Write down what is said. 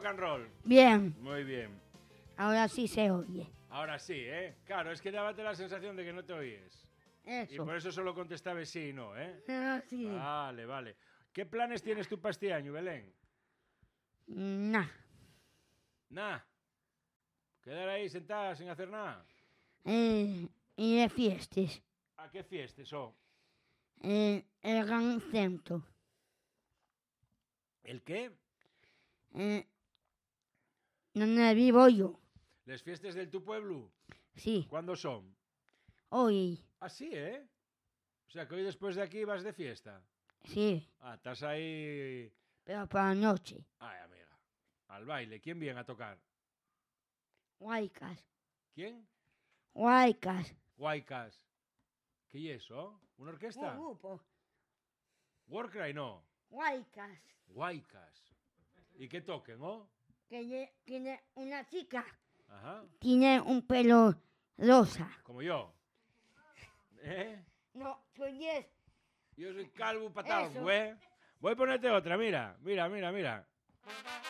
and roll? Bien, Muy bien. ahora sí se oye. Ahora sí, ¿eh? Claro, es que dábate la sensación de que no te oyes. Y Eso. por eso solo contestabas sí y no, ¿eh? Ah, sí. Vale, vale. ¿Qué planes tienes tú para este año, Belén? Nah. Nah. ¿Quedar ahí sentada sin hacer nada? Y de fiestas. ¿A qué fiestas? Oh? El gran centro. ¿El qué? Donde vivo yo. ¿Las fiestas del tu pueblo? Sí, ¿Cuándo son? hoy. Ah, sí, ¿eh? O sea, que hoy después de aquí vas de fiesta. Sí, Ah, estás ahí... pero por la noche. Ay, amiga. Al baile. ¿Quién viene a tocar? Huaycas. ¿Quién? Huaycas. Guaycas. ¿Qué es eso? ¿Una orquesta? Un grupo. Warcry, no. Huaycas. Guaycas. ¿Y qué toquen, oh? Tiene una chica. Ajá. Tiene un pelo rosa. Como yo. ¿Eh? No, soy es. Yo soy calvo patado, Eso. güey. Voy a ponerte otra, mira. Mira, mira, mira.